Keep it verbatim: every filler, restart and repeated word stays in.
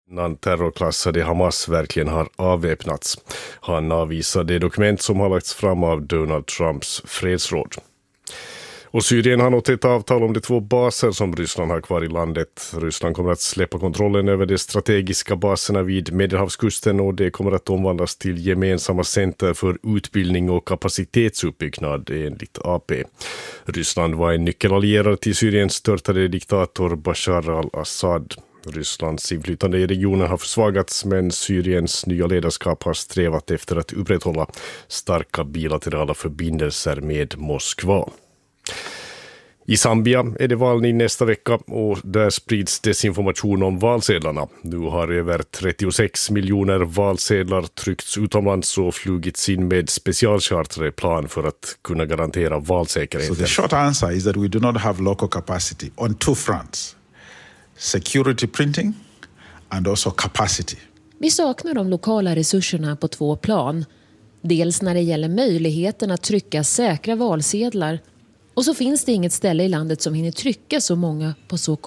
När terrorklassade Hamas verkligen har avväpnats. Han avvisar det dokument som har lagts fram av Donald Trumps fredsråd. Och Syrien har nått ett avtal om de två baser som Ryssland har kvar i landet. Ryssland kommer att släppa kontrollen över de strategiska baserna vid Medelhavskusten och det kommer att omvandlas till gemensamma center för utbildning och kapacitetsuppbyggnad enligt A P. Ryssland var en nyckelallierad till Syriens störtade diktator Bashar al-Assad. Rysslands inflytande i regionen har försvagats men Syriens nya ledarskap har strävat efter att upprätthålla starka bilaterala förbindelser med Moskva. I Zambia är det val i nästa vecka och där sprids desinformation om valsedlarna. Nu har över trettiosex miljoner valsedlar tryckts utomlands och flugits in med specialchartrade plan för att kunna garantera valsäkerheten. So the short answer is that we do not have local capacity on two fronts. Security printing and also capacity. Vi saknar de lokala resurserna på två plan. Dels när det gäller möjligheten att trycka säkra valsedlar och så finns det inget ställe i landet som hinner trycka så många på så kort